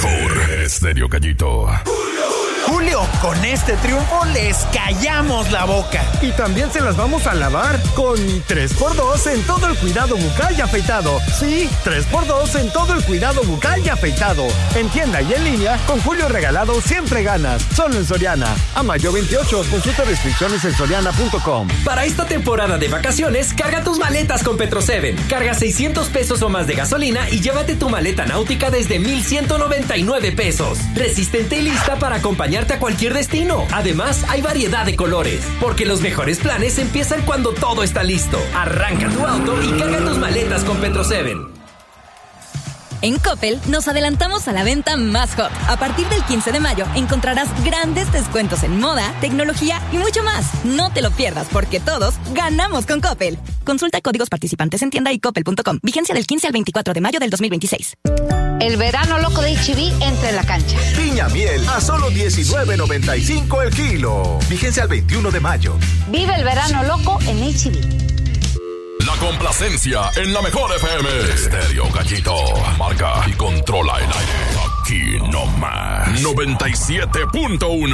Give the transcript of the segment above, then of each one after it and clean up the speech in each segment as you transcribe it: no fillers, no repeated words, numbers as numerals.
mejor Estéreo Gallito. Julio, con este triunfo les callamos la boca. Y también se las vamos a lavar con 3x2 en todo el cuidado bucal y afeitado. Sí, 3x2 en todo el cuidado bucal y afeitado. En tienda y en línea, con Julio regalado siempre ganas. Solo en Soriana. A mayo 28, consulta restricciones en soriana.com. Para esta temporada de vacaciones, carga tus maletas con Petro7. Carga 600 pesos o más de gasolina y llévate tu maleta náutica desde 1,199 pesos. Resistente y lista para acompañarte a cualquier destino. Además, hay variedad de colores, porque los mejores planes empiezan cuando todo está listo. Arranca tu auto y carga tus maletas con Petro7. En Coppel nos adelantamos a la venta más hot. A partir del 15 de mayo encontrarás grandes descuentos en moda, tecnología y mucho más. No te lo pierdas porque todos ganamos con Coppel. Consulta códigos participantes en tienda y coppel.com. Vigencia del 15 al 24 de mayo del 2026. El verano loco de H-E-B entra en la cancha. Piña miel a solo $19.95 el kilo. Vigencia al 21 de mayo. Vive el verano loco en H-E-B. La complacencia en la mejor FM. Estéreo Gallito. Marca y controla el aire. Aquí nomás. 97.1.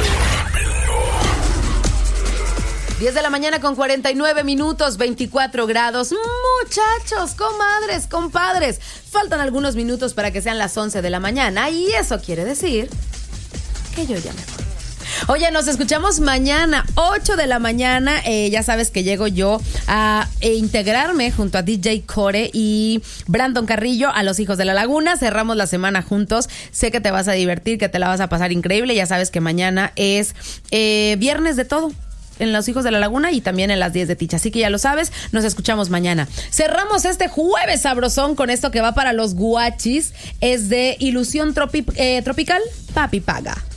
10 de la mañana con 49 minutos, 24 grados. Muchachos, comadres, compadres, faltan algunos minutos para que sean las 11 de la mañana y eso quiere decir que yo ya me voy. Oye, nos escuchamos mañana, 8 de la mañana. Ya sabes que llego yo a integrarme junto a DJ Core y Brandon Carrillo a Los Hijos de la Laguna. Cerramos la semana juntos. Sé que te vas a divertir, que te la vas a pasar increíble. Ya sabes que mañana es viernes de todo en Los Hijos de la Laguna y también en las 10 de Ticha. Así que ya lo sabes, nos escuchamos mañana. Cerramos este jueves sabrosón con esto que va para los guachis. Es de Ilusión Tropical, Papi Paga.